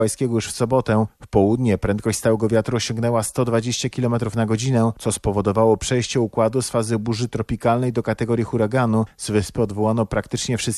Hawajskiego już w sobotę. W południe prędkość stałego wiatru osiągnęła 120 km na godzinę, co spowodowało przejście układu z fazy burzy tropikalnej do kategorii huraganu. Z wyspy odwołano praktycznie wszystkie